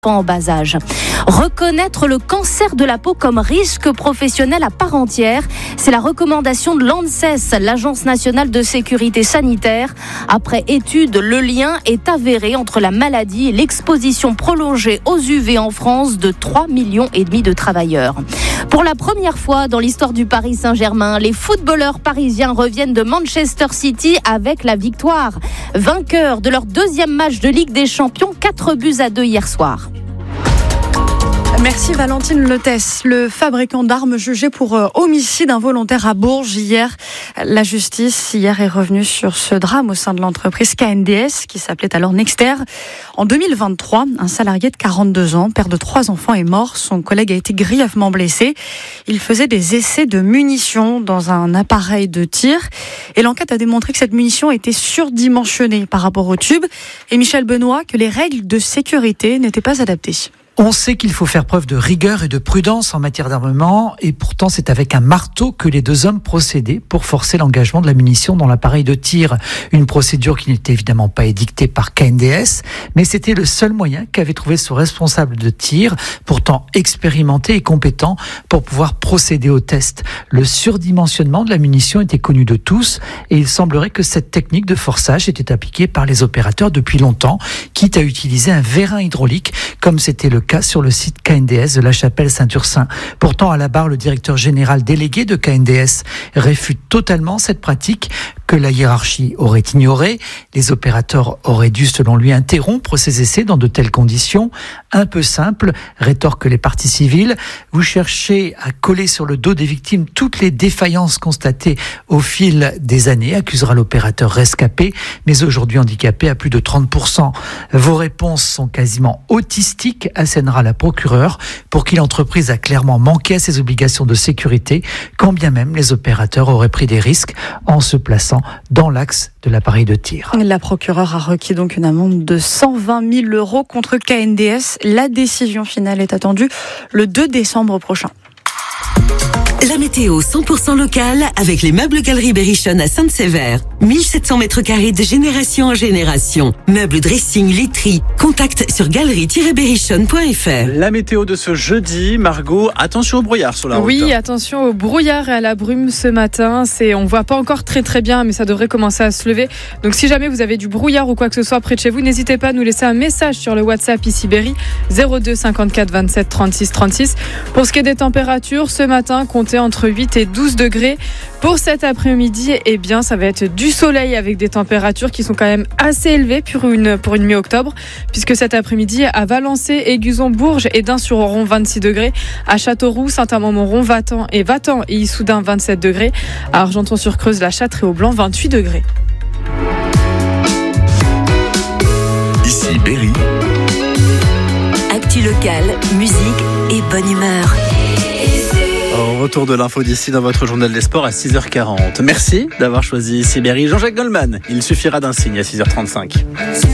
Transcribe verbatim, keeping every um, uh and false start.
en bas âge. Reconnaître le cancer de la peau comme risque professionnel à part entière, c'est la recommandation de l'ANSES, l'Agence nationale de sécurité sanitaire. Après étude, le lien est avéré entre la maladie et l'exposition prolongée aux U V en France de trois millions et demi de travailleurs. Pour la première fois dans l'histoire du Paris Saint-Germain, les footballeurs parisiens reviennent de Manchester City avec la victoire. Vainqueurs de leur deuxième match de Ligue des Champions, quatre buts à deux hier soir. Merci Valentine Letès. Le fabricant d'armes jugé pour euh, homicide involontaire à Bourges hier. La justice hier est revenue sur ce drame au sein de l'entreprise K N D S qui s'appelait alors Nexter. En deux mille vingt-trois, un salarié de quarante-deux ans, père de trois enfants, est mort. Son collègue a été grièvement blessé. Il faisait des essais de munitions dans un appareil de tir et l'enquête a démontré que cette munition était surdimensionnée par rapport au tube et Michel Benoît que les règles de sécurité n'étaient pas adaptées. On sait qu'il faut faire preuve de rigueur et de prudence en matière d'armement et pourtant c'est avec un marteau que les deux hommes procédaient pour forcer l'engagement de la munition dans l'appareil de tir. Une procédure qui n'était évidemment pas édictée par K N D S, mais c'était le seul moyen qu'avait trouvé ce responsable de tir, pourtant expérimenté et compétent pour pouvoir procéder au test. Le surdimensionnement de la munition était connu de tous et il semblerait que cette technique de forçage était appliquée par les opérateurs depuis longtemps, quitte à utiliser un vérin hydraulique comme c'était le cas sur le site K N D S de la Chapelle-Saint-Ursin. Pourtant, à la barre, le directeur général délégué de K N D S réfute totalement cette pratique que la hiérarchie aurait ignorée. Les opérateurs auraient dû, selon lui, interrompre ces essais dans de telles conditions. Un peu simple, rétorquent les parties civiles. Vous cherchez à coller sur le dos des victimes toutes les défaillances constatées au fil des années, accusera l'opérateur rescapé, mais aujourd'hui handicapé à plus de trente pour cent. Vos réponses sont quasiment autistiques, assènera la procureure, pour qui l'entreprise a clairement manqué à ses obligations de sécurité, quand bien même les opérateurs auraient pris des risques en se plaçant dans l'axe de l'appareil de tir. La procureure a requis donc une amende de cent vingt mille euros contre K N D S. La décision finale est attendue le deux décembre prochain. La météo cent pour cent locale avec les meubles Galerie Berrichonne à Sainte-Sévère. mille sept cents mètres carrés de génération en génération. Meubles, dressing, literie. Contact sur galerie tiret berrichonne point f r. La météo de ce jeudi, Margot, attention au brouillard sur la route. Oui, attention au brouillard et à la brume ce matin. C'est, on voit pas encore très très bien, mais ça devrait commencer à se lever. Donc si jamais vous avez du brouillard ou quoi que ce soit près de chez vous, n'hésitez pas à nous laisser un message sur le WhatsApp ici Berry, zéro deux cinquante-quatre vingt-sept trente-six trente-six. Pour ce qui est des températures, ce matin, comptez entre huit et douze degrés. Pour cet après-midi, eh bien, ça va être du soleil avec des températures qui sont quand même assez élevées pour une, pour une mi-octobre, puisque cet après-midi, à Valençay, Aiguzon, Bourges et Dain-sur-Oron, vingt-six degrés. À Châteauroux, Saint-Amand-Montrond, Vatan et Vatan et Issoudun, vingt-sept degrés. À Argenton-sur-Creuse, La Châtre et au Blanc, vingt-huit degrés. Ici Berry. Actu locale, musique et bonne humeur. Au retour de l'info d'ici dans votre journal des sports à six heures quarante. Merci d'avoir choisi ici Berry. Jean-Jacques Goldman, il suffira d'un signe à six heures trente-cinq.